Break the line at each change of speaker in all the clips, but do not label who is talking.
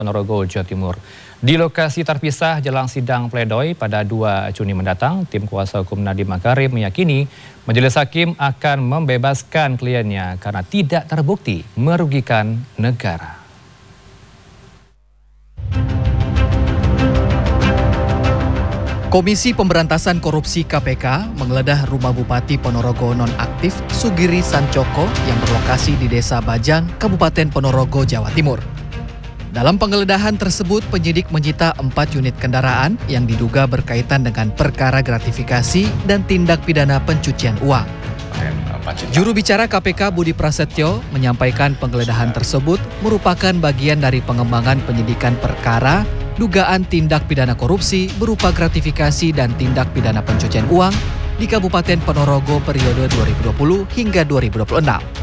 Ponorogo, Jawa Timur. Di lokasi terpisah jelang sidang pledoi pada 2 Juni mendatang, tim kuasa hukum Nadiem Makarim meyakini majelis hakim akan membebaskan kliennya karena tidak terbukti merugikan negara.
Komisi Pemberantasan Korupsi KPK menggeledah rumah Bupati Ponorogo nonaktif Sugiri Sancoko yang berlokasi di Desa Bajang, Kabupaten Ponorogo, Jawa Timur. Dalam penggeledahan tersebut, penyidik menyita 4 unit kendaraan yang diduga berkaitan dengan perkara gratifikasi dan tindak pidana pencucian uang. Juru bicara KPK Budi Prasetyo menyampaikan penggeledahan tersebut merupakan bagian dari pengembangan penyidikan perkara dugaan tindak pidana korupsi berupa gratifikasi dan tindak pidana pencucian uang di Kabupaten Ponorogo periode 2020 hingga 2026.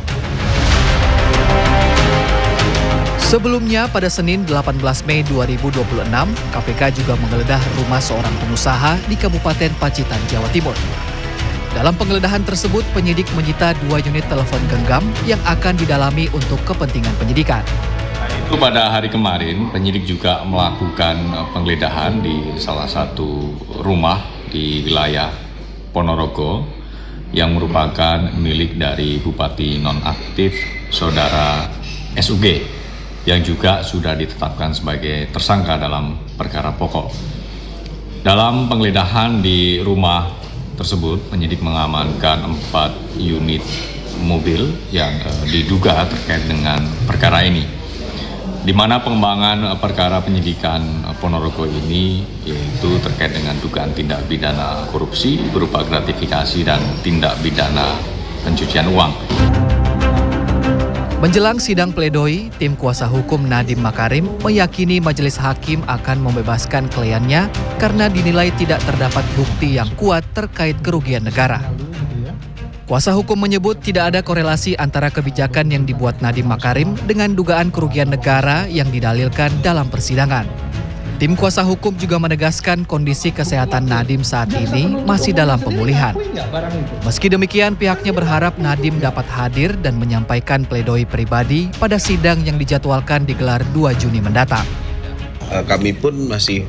Sebelumnya pada Senin 18 Mei 2026, KPK juga menggeledah rumah seorang pengusaha di Kabupaten Pacitan, Jawa Timur. Dalam penggeledahan tersebut, penyidik menyita 2 unit telepon genggam yang akan didalami untuk kepentingan penyidikan.
Itu pada hari kemarin, penyidik juga melakukan penggeledahan di salah satu rumah di wilayah Ponorogo yang merupakan milik dari Bupati nonaktif Saudara SUG yang juga sudah ditetapkan sebagai tersangka dalam perkara pokok. Dalam penggeledahan di rumah tersebut, penyidik mengamankan 4 unit mobil yang diduga terkait dengan perkara ini. Di mana pengembangan perkara penyidikan Ponorogo ini yaitu terkait dengan dugaan tindak pidana korupsi berupa gratifikasi dan tindak pidana pencucian uang.
Menjelang sidang pledoi, tim kuasa hukum Nadiem Makarim meyakini majelis hakim akan membebaskan kliennya karena dinilai tidak terdapat bukti yang kuat terkait kerugian negara. Kuasa hukum menyebut tidak ada korelasi antara kebijakan yang dibuat Nadiem Makarim dengan dugaan kerugian negara yang didalilkan dalam persidangan. Tim kuasa hukum juga menegaskan kondisi kesehatan Nadiem saat ini masih dalam pemulihan. Meski demikian, pihaknya berharap Nadiem dapat hadir dan menyampaikan pledoi pribadi pada sidang yang dijadwalkan digelar 2 Juni mendatang.
Kami pun masih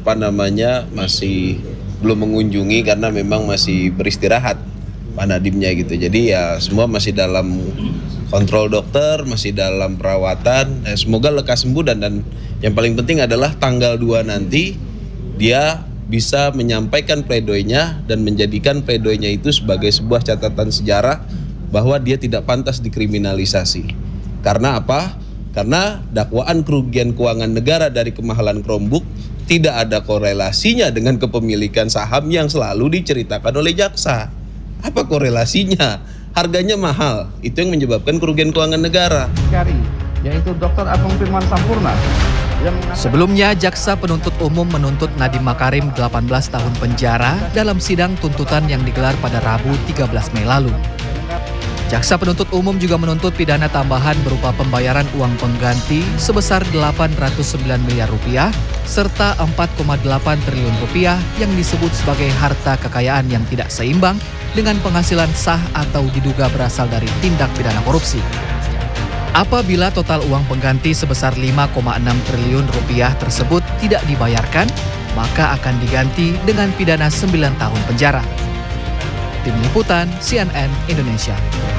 belum mengunjungi karena memang masih beristirahat Pak Nadiemnya gitu. Jadi ya semua masih dalam kontrol dokter, masih dalam perawatan. Semoga lekas sembuh dan yang paling penting adalah tanggal 2 nanti dia bisa menyampaikan pledoinya dan menjadikan pledoinya itu sebagai sebuah catatan sejarah bahwa dia tidak pantas dikriminalisasi. Karena apa? Karena dakwaan kerugian keuangan negara dari kemahalan Chromebook tidak ada korelasinya dengan kepemilikan saham yang selalu diceritakan oleh jaksa. Apa korelasinya? Harganya mahal, itu yang menyebabkan kerugian keuangan negara.
Yaitu Dr. Agung Firman Sampurna.
Sebelumnya, Jaksa Penuntut Umum menuntut Nadiem Makarim 18 tahun penjara dalam sidang tuntutan yang digelar pada Rabu 13 Mei lalu. Jaksa Penuntut Umum juga menuntut pidana tambahan berupa pembayaran uang pengganti sebesar 809 miliar rupiah serta 4,8 triliun rupiah yang disebut sebagai harta kekayaan yang tidak seimbang dengan penghasilan sah atau diduga berasal dari tindak pidana korupsi. Apabila total uang pengganti sebesar 5,6 triliun rupiah tersebut tidak dibayarkan, maka akan diganti dengan pidana 9 tahun penjara. Tim Liputan CNN Indonesia.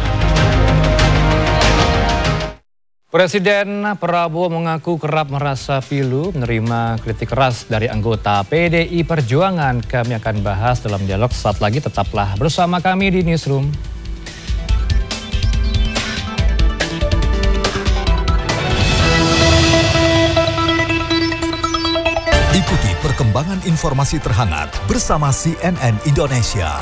Presiden Prabowo mengaku kerap merasa pilu menerima kritik keras dari anggota PDI Perjuangan. Kami akan bahas dalam dialog saat lagi. Tetaplah bersama kami di Newsroom.
Ikuti perkembangan informasi terhangat bersama CNN Indonesia.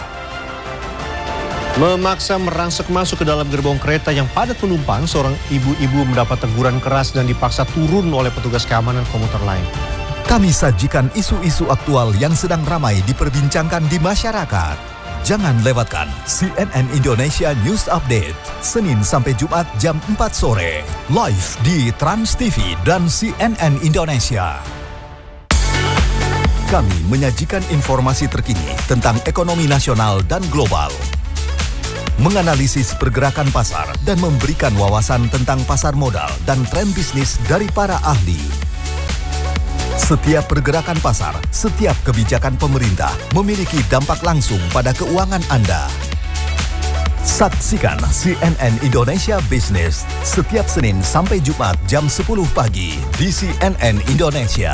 Memaksa merangsek masuk ke dalam gerbong kereta yang padat penumpang, seorang ibu-ibu mendapat teguran keras dan dipaksa turun oleh petugas keamanan komuter lain.
Kami sajikan isu-isu aktual yang sedang ramai diperbincangkan di masyarakat. Jangan lewatkan CNN Indonesia News Update, Senin sampai Jumat jam 4 sore, live di Trans TV dan CNN Indonesia. Kami menyajikan informasi terkini tentang ekonomi nasional dan global, menganalisis pergerakan pasar dan memberikan wawasan tentang pasar modal dan tren bisnis dari para ahli. Setiap pergerakan pasar, setiap kebijakan pemerintah memiliki dampak langsung pada keuangan Anda. Saksikan CNN Indonesia Business setiap Senin sampai Jumat jam 10 pagi di CNN Indonesia.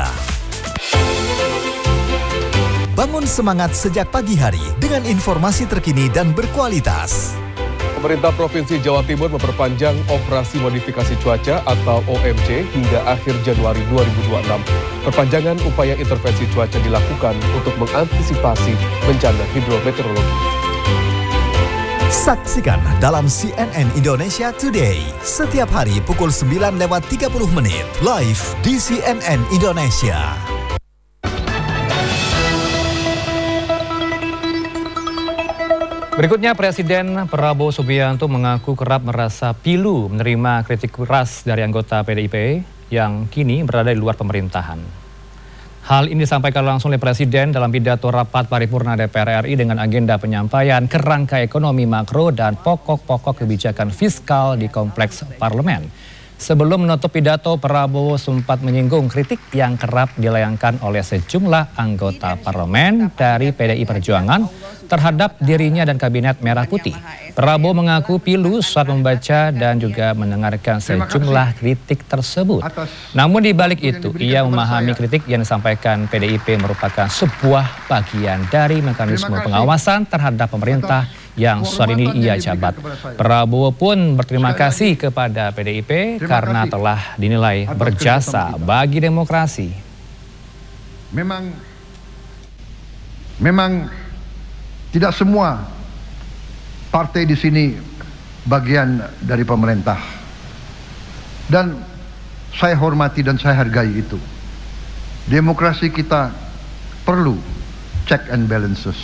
Bangun semangat sejak pagi hari dengan informasi terkini dan berkualitas.
Pemerintah Provinsi Jawa Timur memperpanjang operasi modifikasi cuaca atau OMC hingga akhir Januari 2026. Perpanjangan upaya intervensi cuaca dilakukan untuk mengantisipasi bencana hidrometeorologi.
Saksikan dalam CNN Indonesia Today setiap hari pukul 9:30 live di CNN Indonesia.
Berikutnya, Presiden Prabowo Subianto mengaku kerap merasa pilu menerima kritik keras dari anggota PDIP yang kini berada di luar pemerintahan. Hal ini disampaikan langsung oleh Presiden dalam pidato rapat paripurna DPR RI dengan agenda penyampaian kerangka ekonomi makro dan pokok-pokok kebijakan fiskal di kompleks parlemen. Sebelum menutup pidato, Prabowo sempat menyinggung kritik yang kerap dilayangkan oleh sejumlah anggota parlemen dari PDI Perjuangan terhadap dirinya dan Kabinet Merah Putih. Prabowo mengaku pilu saat membaca dan juga mendengarkan sejumlah kritik tersebut. Namun di balik itu, ia memahami kritik yang disampaikan PDIP merupakan sebuah bagian dari mekanisme pengawasan terhadap pemerintah yang saat ini ia jabat. Prabowo pun berterima kasih kepada PDIP karena telah dinilai berjasa bagi demokrasi.
Memang tidak semua partai di sini bagian dari pemerintah. Dan saya hormati dan saya hargai itu. Demokrasi kita perlu check and balances.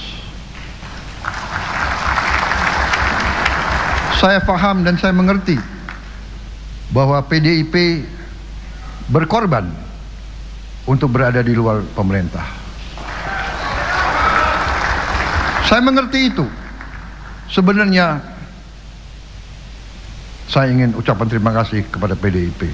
Saya paham dan saya mengerti bahwa PDIP berkorban untuk berada di luar pemerintah. Saya mengerti itu. Sebenarnya saya ingin ucapan terima kasih kepada PDIP.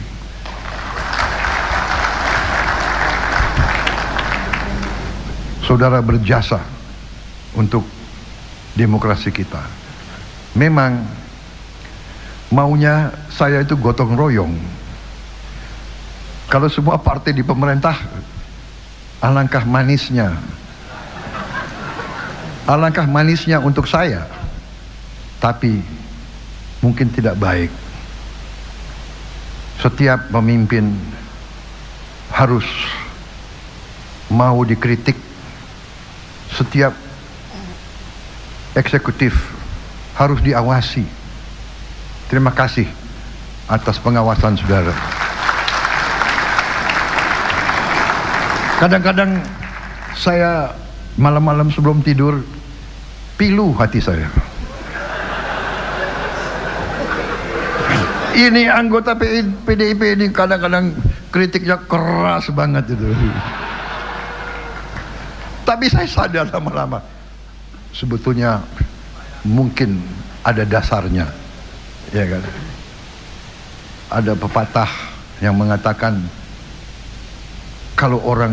Saudara berjasa untuk demokrasi kita. Memang maunya saya itu gotong royong. Kalau semua partai di pemerintah, alangkah manisnya. Alangkah manisnya untuk saya. Tapi mungkin tidak baik. Setiap pemimpin harus mau dikritik. Setiap eksekutif harus diawasi. Terima kasih atas pengawasan saudara. Kadang-kadang saya malam-malam sebelum tidur pilu hati saya. Ini anggota PDIP ini kadang-kadang kritiknya keras banget itu. Tapi saya sadar lama-lama sebetulnya mungkin ada dasarnya, ya kan? Ada pepatah yang mengatakan kalau orang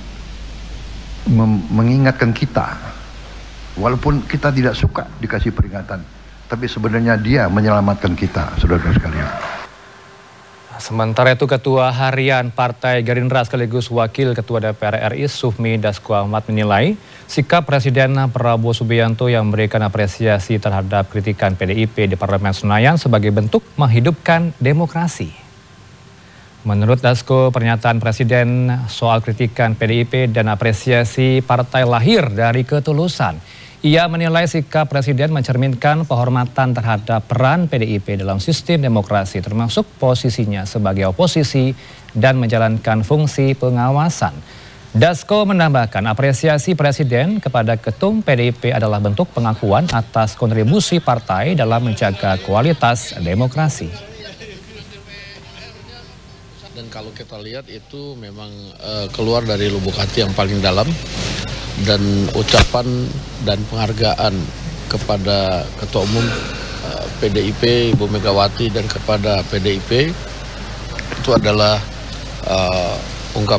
mengingatkan kita, walaupun kita tidak suka dikasih peringatan, tapi sebenarnya dia menyelamatkan kita, saudara-saudara sekalian.
Sementara itu, Ketua Harian Partai Gerindra sekaligus Wakil Ketua DPR RI Sufmi Dasko Ahmad menilai sikap Presiden Prabowo Subianto yang memberikan apresiasi terhadap kritikan PDIP di Parlemen Senayan sebagai bentuk menghidupkan demokrasi. Menurut Dasko, pernyataan Presiden soal kritikan PDIP dan apresiasi partai lahir dari ketulusan. Ia menilai sikap Presiden mencerminkan penghormatan terhadap peran PDIP dalam sistem demokrasi, termasuk posisinya sebagai oposisi dan menjalankan fungsi pengawasan. Dasko menambahkan apresiasi Presiden kepada Ketum PDIP adalah bentuk pengakuan atas kontribusi partai dalam menjaga kualitas demokrasi.
Dan kalau kita lihat itu memang keluar dari lubuk hati yang paling dalam. Dan ucapan dan penghargaan kepada Ketua Umum PDIP Ibu Megawati dan kepada PDIP itu adalah